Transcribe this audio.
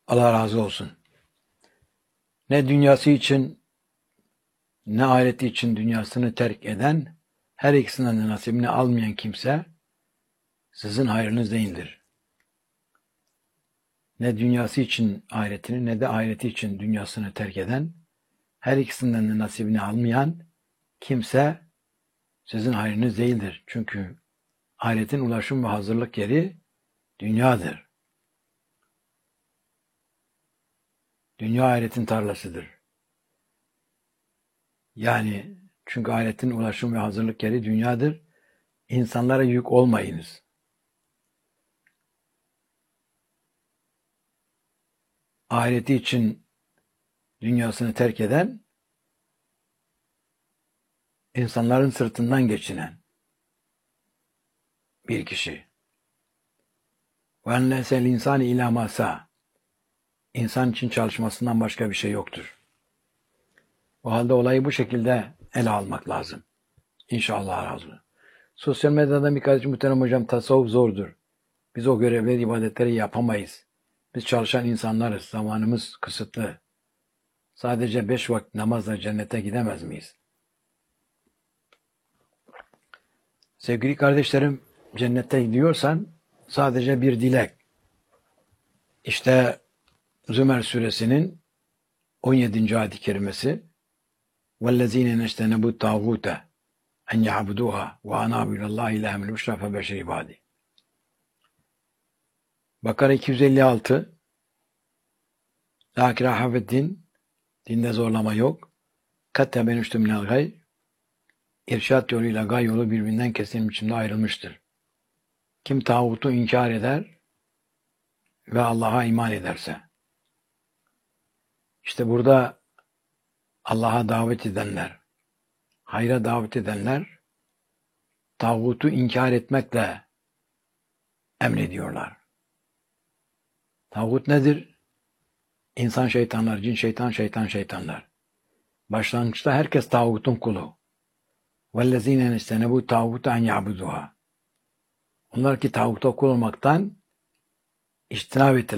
Allah razı olsun. Ne dünyası için ne ahireti için dünyasını terk eden, her ikisinden de nasibini almayan kimse sizin hayrınız değildir. Ne dünyası için ahiretini ne de ahireti için dünyasını terk eden, her ikisinden de nasibini almayan kimse sizin hayrınız değildir. Çünkü ahiretin ulaşım ve hazırlık yeri dünyadır. Dünya ahiretin tarlasıdır. Yani çünkü ahiretin ulaşım ve hazırlık yeri dünyadır. İnsanlara yük olmayınız. Ahireti için dünyasını terk eden, insanların sırtından geçinen bir kişi. وَاَنْ لَسَ الْاِنْسَانِ اِلَى مَا سَى İnsan için çalışmasından başka bir şey yoktur. O halde olayı bu şekilde ele almak lazım. İnşallah razı olsun. Sosyal medyadan birkaç muhterem hocam, tasavvuf zordur. Biz o görevleri, ibadetleri yapamayız. Biz çalışan insanlarız. Zamanımız kısıtlı. Sadece 5 vakit namazla cennete gidemez miyiz? Sevgili kardeşlerim, cennete gidiyorsan sadece bir dilek. İşte Zümer suresinin 17. ayet-i kerimesi وَالَّذ۪ينَ نَجْتَنَبُوا الطَّاغُوتَ اَنْ يَعْبُدُوهَا وَاَنَابُوا اِلَى اللّٰهِ اِلَٰهَ الْبُشْرَى فَبَشِّرْ عِبَادِهِ. Bakara 256. La ikrahe fid-din, dinde zorlama yok. Kad tebeyyene minel gay, irşat yoluyla gay yolu birbirinden kesin biçimde ayrılmıştır. Kim tağutu inkar eder ve Allah'a iman ederse. İşte burada Allah'a davet edenler, hayra davet edenler, tağutu inkar etmekle emrediyorlar. Tağut nedir? İnsan şeytanlar, cin şeytan, şeytan şeytanlar. Başlangıçta herkes tağutun kulu. وَالَّذ۪ينَ نَجْتَنَبُوا تَاغُوتَ اَنْ يَعْبُدُوهَا Onlar ki tağuta kul olmaktan içtinab ettiler.